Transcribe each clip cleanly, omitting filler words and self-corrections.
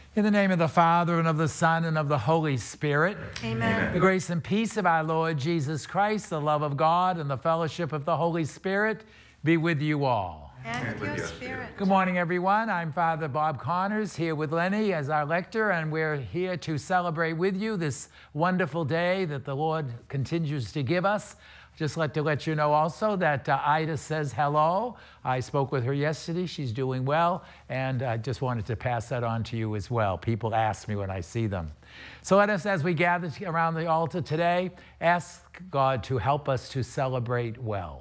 In the name of the Father, and of the Son, and of the Holy Spirit. Amen. The grace and peace of our Lord Jesus Christ, the love of God, and the fellowship of the Holy Spirit be with you all. And with your spirit. Good morning, everyone. I'm Father Bob Connors here with Lenny as our lector, and we're here to celebrate with you this wonderful day that the Lord continues to give us. Just like to let you know also that Ida says hello. I spoke with her yesterday. She's doing well, and I just wanted to pass that on to you as well. People ask me when I see them. So let us, as we gather around the altar today, ask God to help us to celebrate well.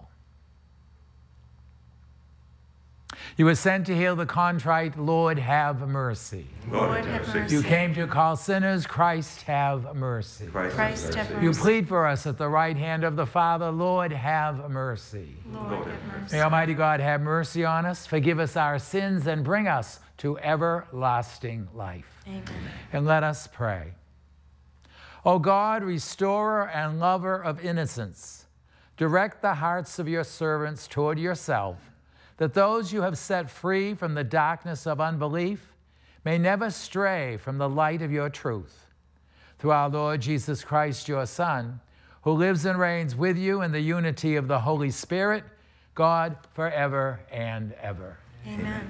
You were sent to heal the contrite. Lord, have mercy. Lord, have mercy. You came to call sinners. Christ, have mercy. Christ, have mercy. You plead for us at the right hand of the Father. Lord, have mercy. Lord, have mercy. May Almighty God have mercy on us, forgive us our sins, and bring us to everlasting life. Amen. And let us pray. O God, restorer and lover of innocence, direct the hearts of your servants toward yourself, that those you have set free from the darkness of unbelief may never stray from the light of your truth. Through our Lord Jesus Christ, your Son, who lives and reigns with you in the unity of the Holy Spirit, God, forever and ever. Amen.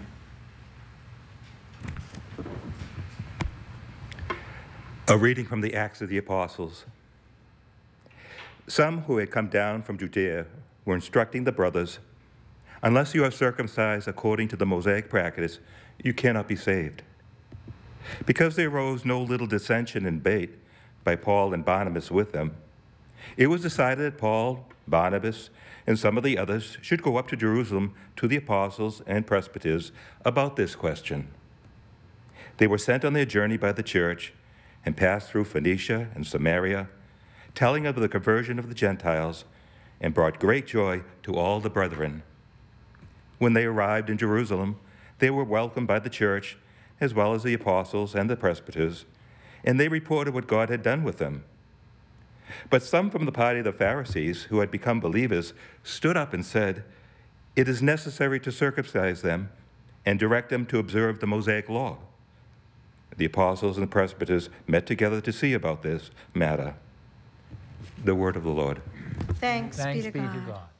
A reading from the Acts of the Apostles. Some who had come down from Judea were instructing the brothers, "Unless you are circumcised according to the Mosaic practice, you cannot be saved." Because there arose no little dissension and debate by Paul and Barnabas with them, it was decided that Paul, Barnabas, and some of the others should go up to Jerusalem to the apostles and presbyters about this question. They were sent on their journey by the church and passed through Phoenicia and Samaria, telling of the conversion of the Gentiles, and brought great joy to all the brethren. When they arrived in Jerusalem, they were welcomed by the church, as well as the apostles and the presbyters, and they reported what God had done with them. But some from the party of the Pharisees, who had become believers, stood up and said, "It is necessary to circumcise them and direct them to observe the Mosaic law." The apostles and the presbyters met together to see about this matter. The word of the Lord. Thanks be Thanks to be to God. God.